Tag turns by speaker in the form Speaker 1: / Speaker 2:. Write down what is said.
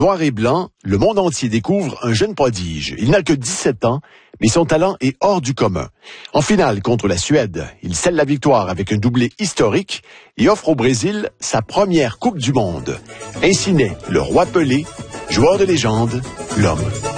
Speaker 1: Noir et blanc, le monde entier découvre un jeune prodige. Il n'a que 17 ans, mais son talent est hors du commun. En finale contre la Suède, il scelle la victoire avec un doublé historique et offre au Brésil sa première Coupe du Monde. Ainsi naît le Roi Pelé, joueur de légende, l'homme.